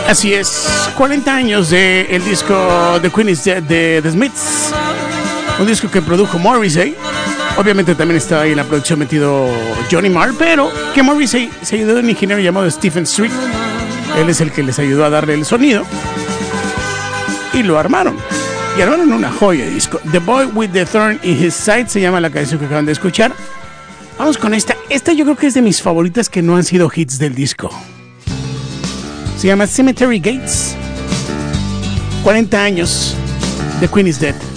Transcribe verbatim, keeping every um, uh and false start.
Así es, cuarenta años del de disco The Queen is Dead de The Smiths, un disco que produjo Morrissey. Obviamente también estaba ahí en la producción metido Johnny Marr, pero que Morrissey se ayudó de un ingeniero llamado Stephen Street. Él es el que les ayudó a darle el sonido y lo armaron. Y armaron una joya de disco. The Boy with the Thorn in His Side se llama la canción que acaban de escuchar. Vamos con esta. Esta yo creo que es de mis favoritas que no han sido hits del disco. Se llama Cemetery Gates. cuarenta años. The Queen is Dead.